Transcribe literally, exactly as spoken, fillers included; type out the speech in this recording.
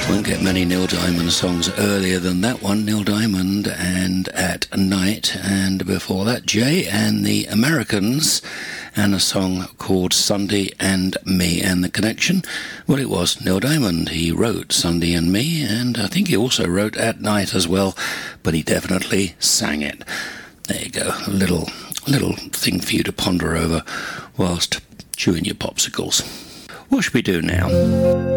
Won't get many Neil Diamond songs earlier than that one. Neil Diamond and At Night, and before that Jay and the Americans and a song called Sunday and Me. And the connection, well, it was Neil Diamond. He wrote Sunday and Me, and I think he also wrote At Night as well, but he definitely sang it. There you go, a little, little thing for you to ponder over whilst chewing your popsicles. What should we do now?